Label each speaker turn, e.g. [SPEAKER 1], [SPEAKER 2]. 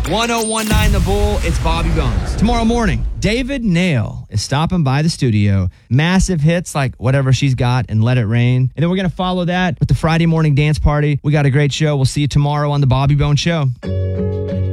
[SPEAKER 1] 1019 The Bull, it's Bobby Bones. Tomorrow morning, David Nail is stopping by the studio. Massive hits like Whatever She's Got and Let It Rain. And then we're going to follow that with the Friday morning dance party. We got a great show. We'll see you tomorrow on The Bobby Bones Show.